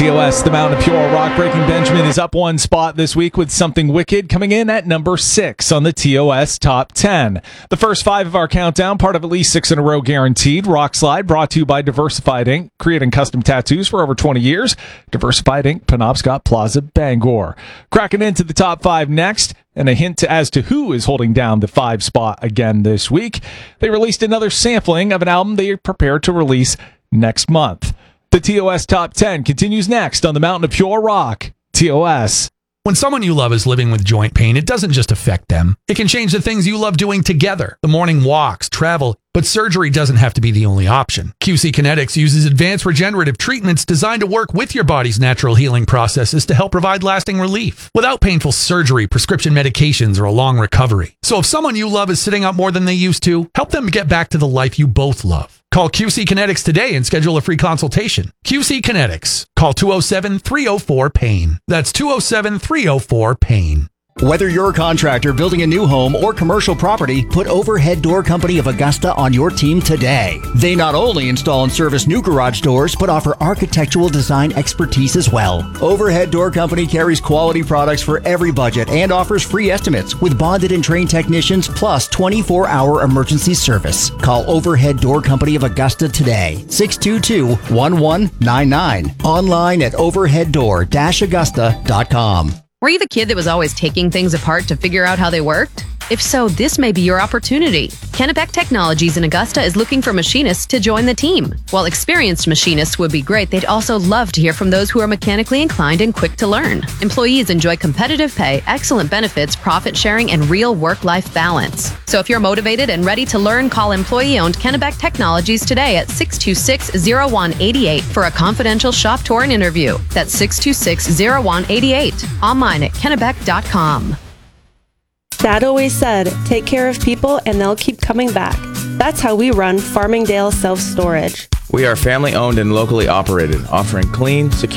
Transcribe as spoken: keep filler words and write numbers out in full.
T O S, the Mountain of Pure Rock. Breaking Benjamin is up one spot this week with Something Wicked coming in at number six on the T O S Top ten. The first five of our countdown, part of at least six in a row guaranteed. Rock Slide, brought to you by Diversified Incorporated, creating custom tattoos for over twenty years. Diversified Incorporated, Penobscot Plaza, Bangor. Cracking into the top five next, and a hint as to who is holding down the five spot again this week. They released another sampling of an album they are prepared to release next month. The T O S Top ten continues next on the Mountain of Pure Rock. T O S. When someone you love is living with joint pain, it doesn't just affect them. It can change the things you love doing together. The morning walks, travel, but surgery doesn't have to be the only option. Q C Kinetics uses advanced regenerative treatments designed to work with your body's natural healing processes to help provide lasting relief without painful surgery, prescription medications, or a long recovery. So if someone you love is sitting up more than they used to, help them get back to the life you both love. Call Q C Kinetics today and schedule a free consultation. Q C Kinetics. Call two oh seven, three oh four, PAIN. That's two oh seven, three oh four, PAIN. Whether you're a contractor building a new home or commercial property, put Overhead Door Company of Augusta on your team today. They not only install and service new garage doors, but offer architectural design expertise as well. Overhead Door Company carries quality products for every budget and offers free estimates with bonded and trained technicians plus twenty-four hour emergency service. Call Overhead Door Company of Augusta today, six two two, one one nine nine. Online at overhead door dash augusta dot com. Were you the kid that was always taking things apart to figure out how they worked? If so, this may be your opportunity. Kennebec Technologies in Augusta is looking for machinists to join the team. While experienced machinists would be great, they'd also love to hear from those who are mechanically inclined and quick to learn. Employees enjoy competitive pay, excellent benefits, profit sharing, and real work-life balance. So if you're motivated and ready to learn, call employee-owned Kennebec Technologies today at six two six, zero one eight eight for a confidential shop tour and interview. That's six two six, zero one eight eight. Online at kennebec dot com. Dad always said, take care of people and they'll keep coming back. That's how we run Farmingdale Self-Storage. We are family owned and locally operated, offering clean, secure,